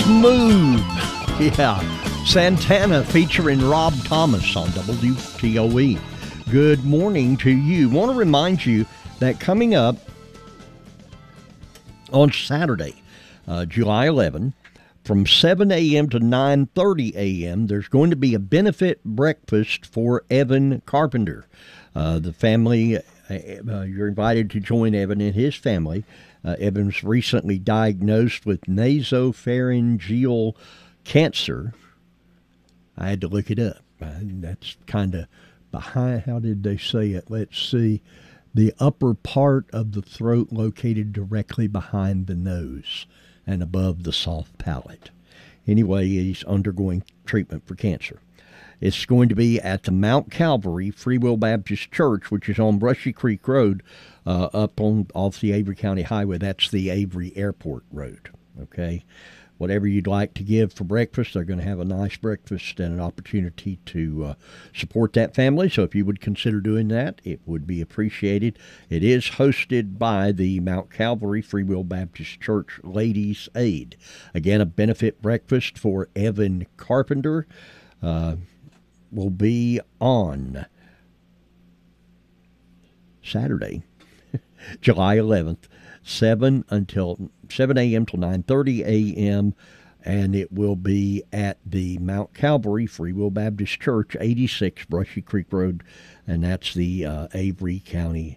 Smooth. Yeah. Santana featuring Rob Thomas on WTOE. Good morning to you. Want to remind you that coming up on Saturday, July 11, from 7 a.m. to 9:30 a.m., there's going to be a benefit breakfast for Evan Carpenter. The family, you're invited to join Evan and his family. Evan's recently diagnosed with nasopharyngeal cancer. I had to look it up. That's kind of behind, how did they say it? Let's see. The upper part of the throat located directly behind the nose and above the soft palate. Anyway, he's undergoing treatment for cancer. It's going to be at the Mount Calvary Free Will Baptist Church, which is on Brushy Creek Road, up on off the Avery County Highway. That's the Avery Airport Road. Okay, whatever you'd like to give for breakfast, they're going to have a nice breakfast and an opportunity to support that family. So if you would consider doing that, it would be appreciated. It is hosted by the Mount Calvary Free Will Baptist Church Ladies Aid. Again, a benefit breakfast for Evan Carpenter. Will be on Saturday, July 11th, 7 a.m. till 9:30 a.m., and it will be at the Mount Calvary Free Will Baptist Church, 86 Brushy Creek Road, and that's the Avery County